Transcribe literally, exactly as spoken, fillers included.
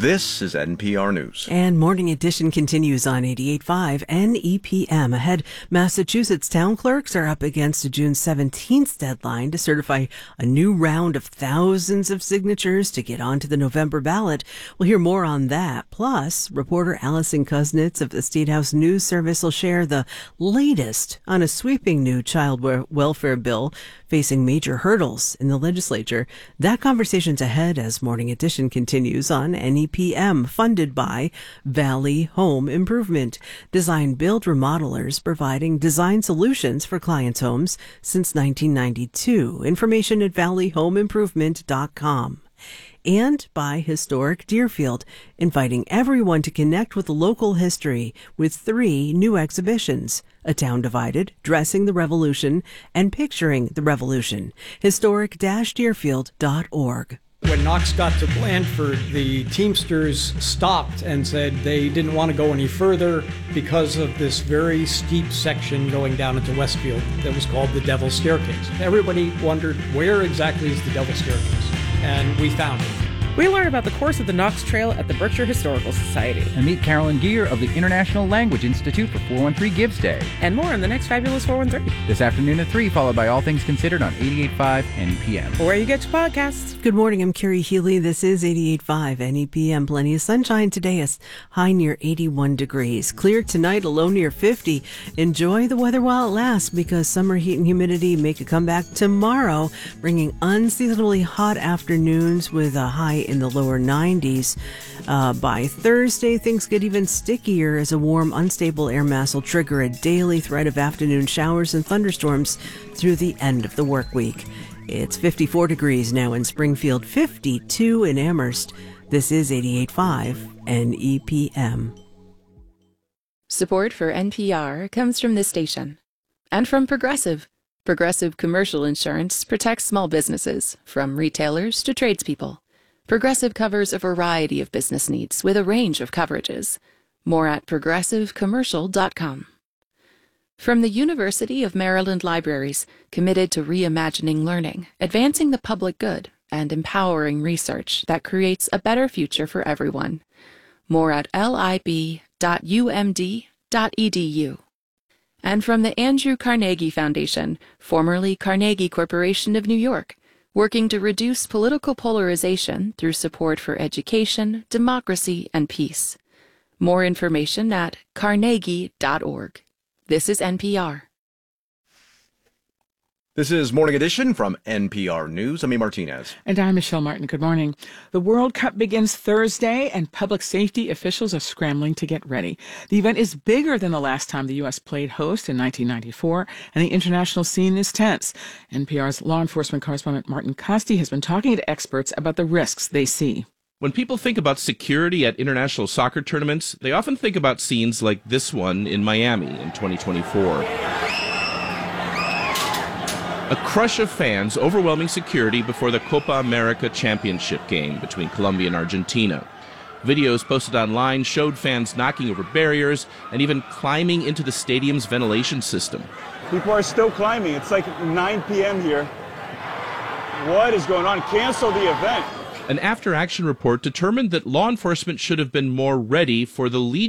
This is N P R News. And Morning Edition continues on eighty-eight point five N E P M. Ahead, Massachusetts town clerks are up against a June seventeenth deadline to certify a new round of thousands of signatures to get onto the November ballot. We'll hear more on that. Plus, reporter Allison Kuznets of the State House News Service will share the latest on a sweeping new child welfare bill facing major hurdles in the legislature. That conversation's ahead as Morning Edition continues on N E P M, funded by Valley Home Improvement. Design Build Remodelers, providing design solutions for clients' homes since nineteen ninety-two. Information at valley home improvement dot com. And by Historic Deerfield, inviting everyone to connect with the local history with three new exhibitions: A Town Divided, Dressing the Revolution, and Picturing the Revolution. historic dash deerfield dot org. When Knox got to Blandford, the Teamsters stopped and said they didn't want to go any further because of this very steep section going down into Westfield that was called the Devil's Staircase. Everybody wondered, where exactly is the Devil's Staircase? And we found it. We learn about the course of the Knox Trail at the Berkshire Historical Society. And meet Carolyn Gear of the International Language Institute for four one three Gives Day. And more on the next Fabulous four one three. This afternoon at three, followed by All Things Considered on eighty-eight point five N E P M. Or where you get your podcasts. Good morning, I'm Carrie Healy. This is eighty-eight point five N E P M. Plenty of sunshine today, a high near eighty-one degrees. Clear tonight, a low near fifty. Enjoy the weather while it lasts, because summer heat and humidity make a comeback tomorrow, bringing unseasonably hot afternoons with a high in the lower nineties. Uh, by Thursday, things get even stickier as a warm, unstable air mass will trigger a daily threat of afternoon showers and thunderstorms through the end of the work week. It's fifty-four degrees now in Springfield, fifty-two in Amherst. This is eighty-eight point five N E P M. Support for N P R comes from this station and from Progressive. Progressive Commercial Insurance protects small businesses, from retailers to tradespeople. Progressive covers a variety of business needs with a range of coverages. More at progressive commercial dot com. From the University of Maryland Libraries, committed to reimagining learning, advancing the public good, and empowering research that creates a better future for everyone. More at lib dot u m d dot e d u. And from the Andrew Carnegie Foundation, formerly Carnegie Corporation of New York, working to reduce political polarization through support for education, democracy, and peace. More information at carnegie dot org. This is N P R. This is Morning Edition from N P R News. I'm E. Martinez. And I'm Michelle Martin. Good morning. The World Cup begins Thursday, and public safety officials are scrambling to get ready. The event is bigger than the last time the U S played host in nineteen ninety-four, and the international scene is tense. N P R's law enforcement correspondent Martin Costi has been talking to experts about the risks they see. When people think about security at international soccer tournaments, they often think about scenes like this one in Miami in twenty twenty-four. A crush of fans overwhelming security before the Copa America championship game between Colombia and Argentina. Videos posted online showed fans knocking over barriers and even climbing into the stadium's ventilation system. People are still climbing. It's like nine p.m. here. What is going on? Cancel the event. An after-action report determined that law enforcement should have been more ready for the lead